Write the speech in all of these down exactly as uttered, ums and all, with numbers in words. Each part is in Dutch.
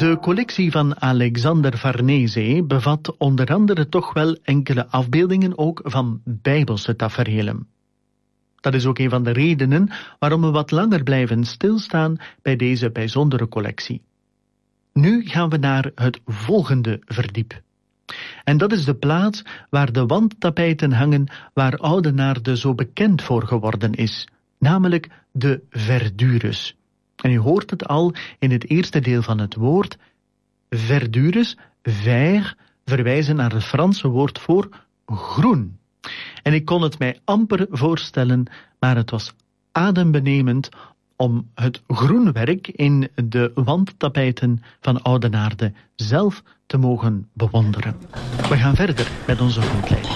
De collectie van Alexander Farnese bevat onder andere toch wel enkele afbeeldingen ook van bijbelse taferelen. Dat is ook een van de redenen waarom we wat langer blijven stilstaan bij deze bijzondere collectie. Nu gaan we naar het volgende verdiep. En dat is de plaats waar de wandtapijten hangen waar Oudenaarde zo bekend voor geworden is, namelijk de verdures. En u hoort het al in het eerste deel van het woord. Verdures, vert, verwijzen naar het Franse woord voor groen. En ik kon het mij amper voorstellen, maar het was adembenemend om het groenwerk in de wandtapijten van Oudenaarde zelf te mogen bewonderen. We gaan verder met onze rondleiding.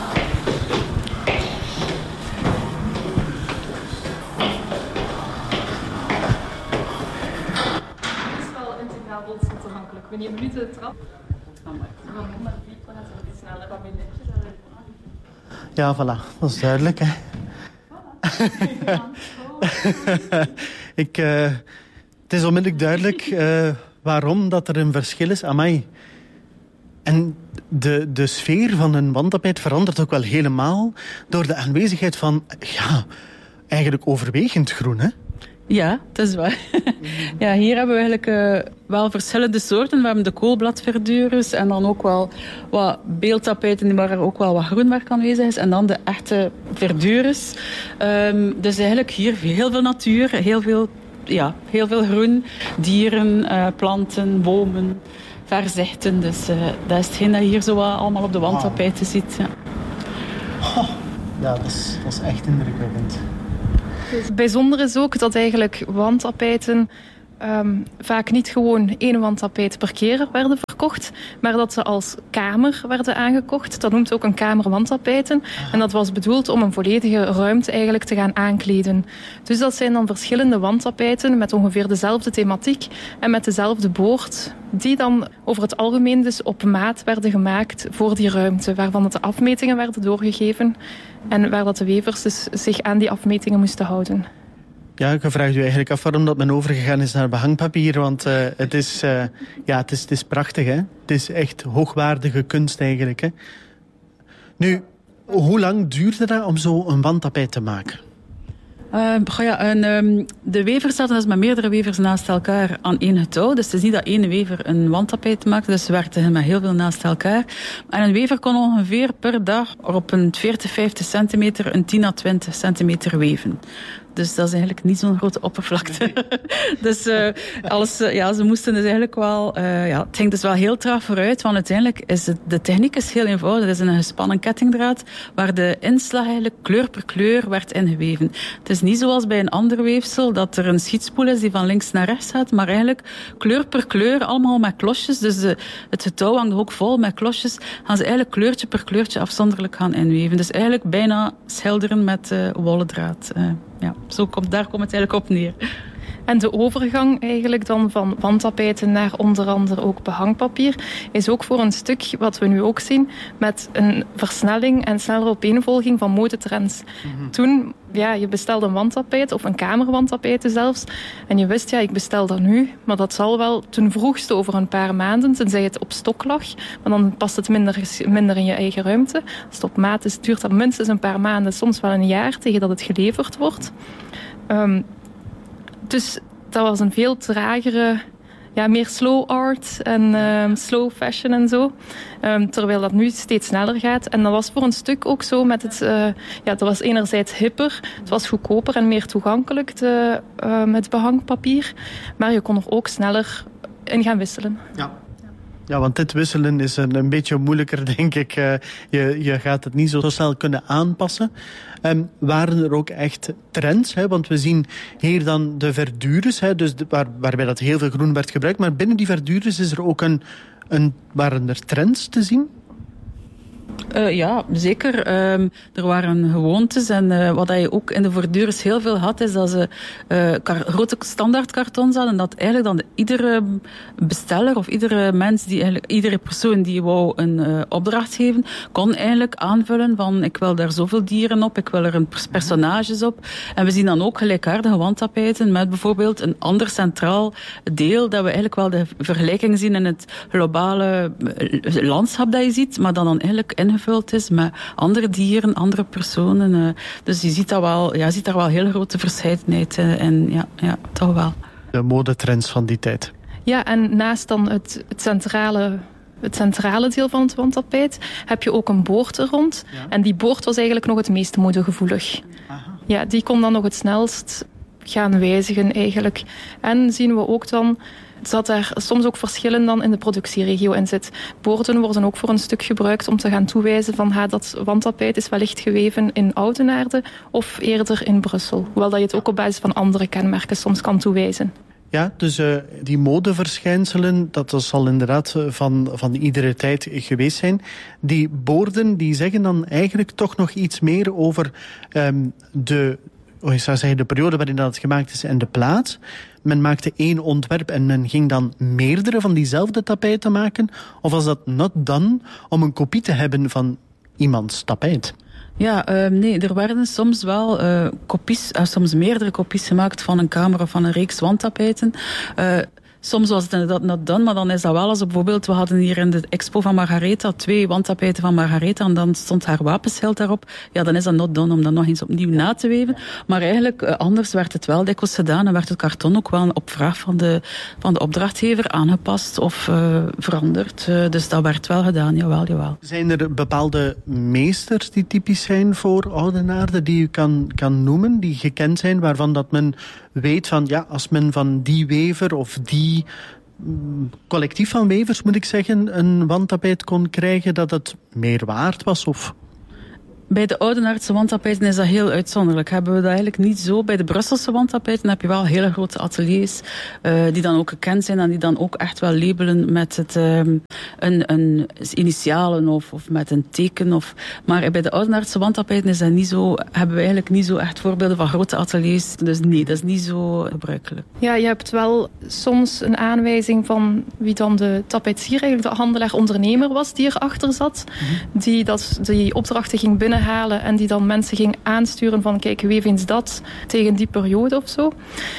Wanneer minuten de trap? Ja, voilà. Dat is duidelijk, hè. Ik, uh, het is onmiddellijk duidelijk uh, waarom dat er een verschil is. Amai. En de, de sfeer van een wandtapijt verandert ook wel helemaal door de aanwezigheid van, ja, eigenlijk overwegend groen, hè. Ja, dat is waar. Ja, hier hebben we eigenlijk uh, wel verschillende soorten. We hebben de koolbladverdures en dan ook wel wat beeldtapijten waar er ook wel wat groenwerk aanwezig is. En dan de echte verdures. Um, dus eigenlijk hier heel veel natuur, heel veel, ja, heel veel groen. Dieren, uh, planten, bomen, verzichten. Dus uh, dat is hetgeen dat je hier zo wat allemaal op de wandtapijten ziet. Ja, oh, ja dat, is, dat is echt indrukwekkend. Het bijzondere is ook dat eigenlijk wandtapijten um, vaak niet gewoon één wandtapijt per keer werden verkocht, maar dat ze als kamer werden aangekocht. Dat noemt ook een kamer wandtapijten. En dat was bedoeld om een volledige ruimte eigenlijk te gaan aankleden. Dus dat zijn dan verschillende wandtapijten met ongeveer dezelfde thematiek en met dezelfde boord, die dan over het algemeen dus op maat werden gemaakt voor die ruimte, waarvan de afmetingen werden doorgegeven en waar dat de wevers dus zich aan die afmetingen moesten houden. Ja, ik vraag u eigenlijk af waarom dat men overgegaan is naar behangpapier, want uh, het, is, uh, ja, het, is, het is prachtig, hè. Het is echt hoogwaardige kunst eigenlijk, hè. Nu, hoe lang duurde dat om zo een wandtapijt te maken? Uh, ja, en, um, de wevers zaten dus met meerdere wevers naast elkaar aan één getouw. Dus het is niet dat één wever een wandtapijt maakte. Dus ze werkten met heel veel naast elkaar. En een wever kon ongeveer per dag op een veertig, vijftig centimeter een tien à twintig centimeter weven. Dus dat is eigenlijk niet zo'n grote oppervlakte. Nee. Dus uh, alles, uh, ja, ze moesten dus eigenlijk wel... Uh, ja, het ging dus wel heel traag vooruit, want uiteindelijk is het, de techniek is heel eenvoudig. Het is een gespannen kettingdraad waar de inslag eigenlijk kleur per kleur werd ingeweven. Het is niet zoals bij een ander weefsel dat er een schietspoel is die van links naar rechts gaat, maar eigenlijk kleur per kleur, allemaal met klosjes. Dus de, het getouw hangt ook vol met klosjes. Gaan ze eigenlijk kleurtje per kleurtje afzonderlijk gaan inweven. Dus eigenlijk bijna schilderen met uh, wollen draad. Uh. Ja, zo komt, daar komt het eigenlijk op neer. En de overgang eigenlijk dan van wandtapijten naar onder andere ook behangpapier is ook voor een stuk wat we nu ook zien met een versnelling en snellere opeenvolging van modetrends. Mm-hmm. Toen, ja, je bestelde een wandtapijt of een kamerwandtapijt zelfs en je wist, ja, ik bestel dat nu, maar dat zal wel ten vroegste over een paar maanden, tenzij het op stok lag, maar dan past het minder, minder in je eigen ruimte. Als het op maat is, duurt dat minstens een paar maanden, soms wel een jaar tegen dat het geleverd wordt. Um, Dus dat was een veel tragere, ja, meer slow art en um, slow fashion en zo. Um, terwijl dat nu steeds sneller gaat. En dat was voor een stuk ook zo met het... Uh, ja, dat was enerzijds hipper, het was goedkoper en meer toegankelijk, de, uh, met behangpapier. Maar je kon er ook sneller in gaan wisselen. Ja. Ja, want dit wisselen is een, een beetje moeilijker, denk ik. Uh, je, je gaat het niet zo snel kunnen aanpassen. Um, waren er ook echt trends? Hè? Want we zien hier dan de verdures, hè, dus de, waar, waarbij dat heel veel groen werd gebruikt. Maar binnen die verdures is er ook een, een, waren er trends te zien? Uh, ja, zeker. Um, er waren gewoontes en uh, wat je ook in de verdures heel veel had, is dat ze uh, kar- grote standaardkartons hadden en dat eigenlijk dan de, iedere besteller of iedere mens, die eigenlijk, iedere persoon die wou een uh, opdracht geven, kon eigenlijk aanvullen van ik wil daar zoveel dieren op, ik wil er een personages op. En we zien dan ook gelijkaardige wandtapijten met bijvoorbeeld een ander centraal deel, dat we eigenlijk wel de vergelijking zien in het globale landschap dat je ziet, maar dan dan eigenlijk ingevuld is met andere dieren, andere personen. Uh, dus je ziet, dat wel, ja, je ziet daar wel heel grote verscheidenheid in. En ja, ja, toch wel. De modetrends van die tijd. Ja, en naast dan het, het centrale... Het centrale deel van het wandtapijt heb je ook een boord er rond. Ja. En die boord was eigenlijk nog het meest modegevoelig. Aha. Ja, die kon dan nog het snelst gaan wijzigen eigenlijk. En zien we ook dan dat er soms ook verschillen dan in de productieregio in zit. Boorden worden ook voor een stuk gebruikt om te gaan toewijzen van ha, dat wandtapijt is wellicht geweven in Oudenaarde of eerder in Brussel. Hoewel dat je het ook op basis van andere kenmerken soms kan toewijzen. Ja, dus uh, die modeverschijnselen, dat zal inderdaad van, van iedere tijd geweest zijn. Die boorden, die zeggen dan eigenlijk toch nog iets meer over um, de, oh, ik zou zeggen, de periode waarin dat gemaakt is en de plaats. Men maakte één ontwerp en men ging dan meerdere van diezelfde tapijten maken? Of was dat not done om een kopie te hebben van iemands tapijt? Ja, uh, nee, er werden soms wel uh, kopies, uh, soms meerdere kopies gemaakt van een kamer of van een reeks wandtapijten. Uh, Soms was het inderdaad not done, maar dan is dat wel als bijvoorbeeld, we hadden hier in de expo van Margaretha twee wandtapijten van Margaretha en dan stond haar wapenschild daarop. Ja, dan is dat not done om dat nog eens opnieuw na te weven. Maar eigenlijk, uh, anders werd het wel dikwijls gedaan en werd het karton ook wel op vraag van de, van de opdrachtgever aangepast of uh, veranderd. Uh, dus dat werd wel gedaan, jawel, jawel. Zijn er bepaalde meesters die typisch zijn voor Oudenaarde, die u kan, kan noemen, die gekend zijn, waarvan dat men weet van, ja, als men van die wever of die collectief van wevers, moet ik zeggen, een wandtapijt kon krijgen, dat het meer waard was? Of... Bij de Oudenaardse wandtapijten is dat heel uitzonderlijk. Hebben we dat eigenlijk niet zo. Bij de Brusselse wandtapijten heb je wel hele grote ateliers uh, die dan ook gekend zijn en die dan ook echt wel labelen met het, uh, een, een initialen of, of met een teken. Of, maar bij de Oudenaardse wandtapijten is dat niet zo, hebben we eigenlijk niet zo echt voorbeelden van grote ateliers. Dus nee, dat is niet zo gebruikelijk. Ja, je hebt wel soms een aanwijzing van wie dan de tapijtsier, eigenlijk de handelaar-ondernemer was die erachter zat. Mm-hmm. Die dat, die opdrachten ging binnen halen en die dan mensen ging aansturen van kijk, weef eens dat tegen die periode of zo.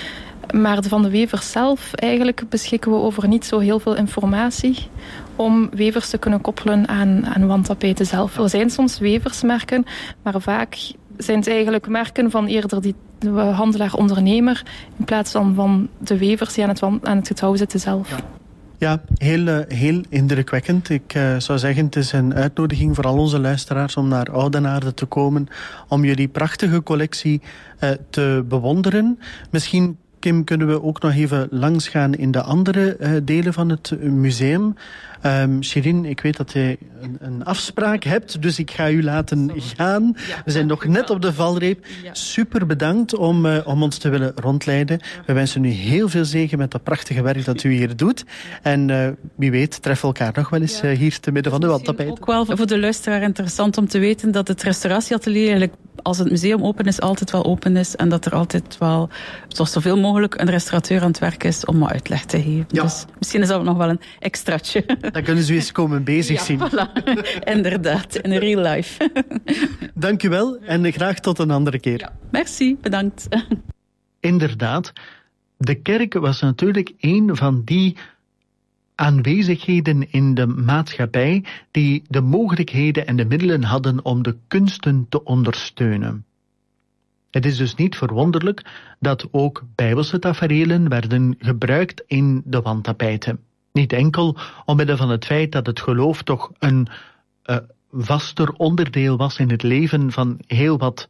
Maar van de wevers zelf eigenlijk beschikken we over niet zo heel veel informatie om wevers te kunnen koppelen aan, aan wandtapijten zelf. Er zijn soms weversmerken, maar vaak zijn het eigenlijk merken van eerder die handelaar-ondernemer in plaats dan van de wevers die aan het, aan het getouw zitten zelf. Ja. Ja, heel, heel indrukwekkend. Ik uh, zou zeggen, het is een uitnodiging voor al onze luisteraars om naar Oudenaarde te komen, om jullie prachtige collectie uh, te bewonderen. Misschien, Kim, kunnen we ook nog even langsgaan in de andere uh, delen van het museum. Um, Shirin, ik weet dat jij een, een afspraak hebt, dus ik ga u laten gaan. We zijn nog net op de valreep. Super bedankt om, uh, om ons te willen rondleiden. We wensen u heel veel zegen met dat prachtige werk dat u hier doet. En uh, wie weet, treffen we elkaar nog wel eens uh, hier te midden van de wandtapijt. Ook wel voor de luisteraar interessant om te weten dat het restauratieatelier eigenlijk, als het museum open is, altijd wel open is. En dat er altijd wel, zoals zoveel mogelijk, een restaurateur aan het werk is om wat uitleg te geven. Ja. Dus misschien is dat nog wel een extraatje. Dan kunnen ze eens komen bezig ja, zien. Voilà. Inderdaad, in real life. Dank u wel en graag tot een andere keer. Ja, merci, bedankt. Inderdaad, de kerk was natuurlijk een van die aanwezigheden in de maatschappij die de mogelijkheden en de middelen hadden om de kunsten te ondersteunen. Het is dus niet verwonderlijk dat ook bijbelse taferelen werden gebruikt in de wandtapijten. Niet enkel omwille van het feit dat het geloof toch een uh, vaster onderdeel was in het leven van heel wat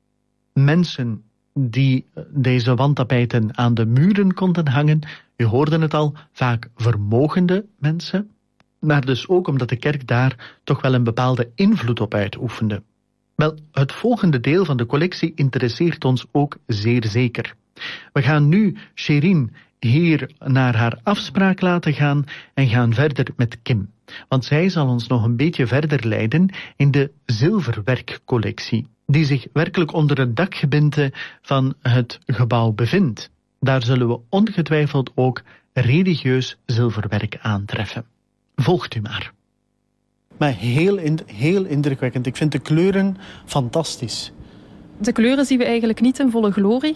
mensen die deze wandtapijten aan de muren konden hangen. U hoorde het al, vaak vermogende mensen. Maar dus ook omdat de kerk daar toch wel een bepaalde invloed op uitoefende. Wel, het volgende deel van de collectie interesseert ons ook zeer zeker. We gaan nu Shirin hier naar haar afspraak laten gaan en gaan verder met Kim. Want zij zal ons nog een beetje verder leiden in de zilverwerkcollectie, die zich werkelijk onder het dakgebied van het gebouw bevindt. Daar zullen we ongetwijfeld ook religieus zilverwerk aantreffen. Volgt u maar. Maar heel, heel indrukwekkend. Ik vind de kleuren fantastisch. De kleuren zien we eigenlijk niet in volle glorie.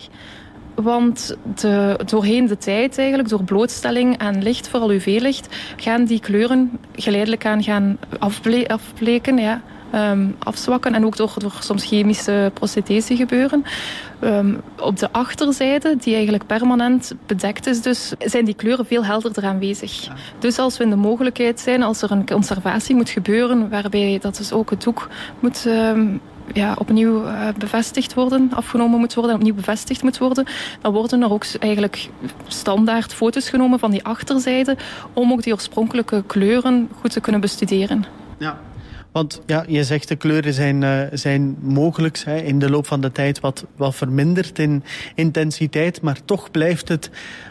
Want de, doorheen de tijd, eigenlijk, door blootstelling aan licht, vooral U V-licht, gaan die kleuren geleidelijk aan gaan afble- afbleken, ja, um, afzwakken. En ook door, door soms chemische procedesen gebeuren. Um, op de achterzijde, die eigenlijk permanent bedekt is, dus, zijn die kleuren veel helderder aanwezig. Ja. Dus als we in de mogelijkheid zijn, als er een conservatie moet gebeuren, waarbij dat dus ook het doek moet Um, Ja, opnieuw uh, bevestigd worden, afgenomen moet worden en opnieuw bevestigd moet worden, dan worden er ook eigenlijk standaard foto's genomen van die achterzijde om ook die oorspronkelijke kleuren goed te kunnen bestuderen. Ja. Want ja, je zegt de kleuren zijn, uh, zijn mogelijk hè, in de loop van de tijd wat, wat verminderd in intensiteit, maar toch blijft het,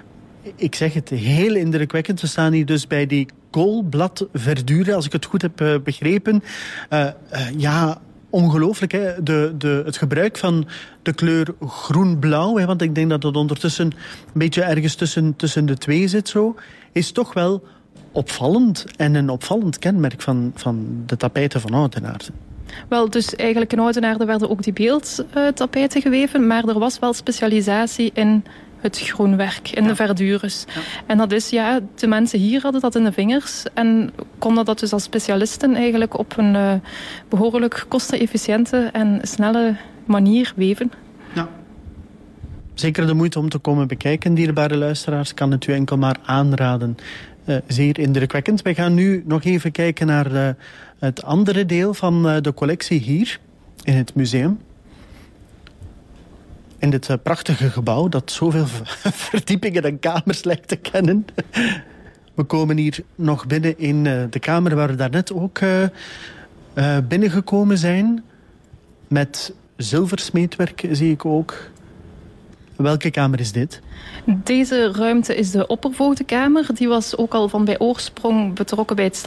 ik zeg het, heel indrukwekkend. We staan hier dus bij die koolbladverdure, als ik het goed heb uh, begrepen. Uh, uh, ja... Ongelooflijk, hè? De, de, het gebruik van de kleur groen-blauw, hè? Want ik denk dat het ondertussen een beetje ergens tussen, tussen de twee zit, zo, is toch wel opvallend en een opvallend kenmerk van, van de tapijten van Oudenaarde. Wel, dus eigenlijk in Oudenaarde werden ook die beeldtapijten geweven, maar er was wel specialisatie in het groenwerk, in ja. de verdures. Ja. En dat is, ja, de mensen hier hadden dat in de vingers en konden dat dus als specialisten eigenlijk op een uh, behoorlijk kostenefficiënte en snelle manier weven. Ja. Zeker de moeite om te komen bekijken, dierbare luisteraars, kan het u enkel maar aanraden. Uh, zeer indrukwekkend. Wij gaan nu nog even kijken naar uh, het andere deel van uh, de collectie hier in het museum. In dit uh, prachtige gebouw dat zoveel verdiepingen en kamers lijkt te kennen. We komen hier nog binnen in uh, de kamer waar we daarnet ook uh, uh, binnengekomen zijn. Met zilversmeedwerk zie ik ook. Welke kamer is dit? Deze ruimte is de oppervoogdenkamer. Die was ook al van bij oorsprong betrokken bij het